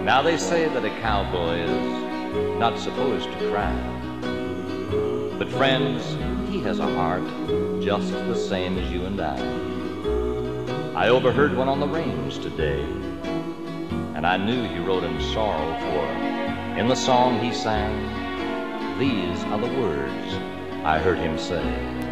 Now they say that a cowboy is not supposed to cry, but friends, he has a heart just the same as you and I overheard one on the range today, and I knew he wrote in sorrow, for in the song he sang, these are the words I heard him say.